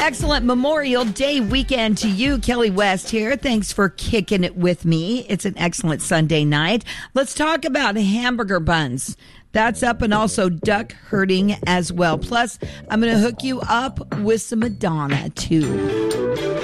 excellent Memorial Day weekend to you. Kelly West here. Thanks for kicking it with me. It's an excellent Sunday night. Let's talk about hamburger buns. That's up, and also duck herding as well. Plus, I'm going to hook you up with some Madonna, too.